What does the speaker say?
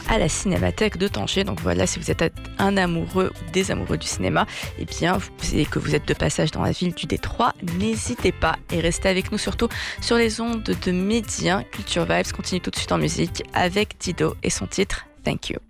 à la Cinémathèque de Tanger. Donc voilà, si vous êtes un amoureux ou des amoureux du cinéma, et que vous êtes de passage dans la ville du Détroit, n'hésitez pas et restez avec nous surtout sur les ondes de Média Culture Vibes. Continue tout de suite en musique avec Dido et son titre Thank You.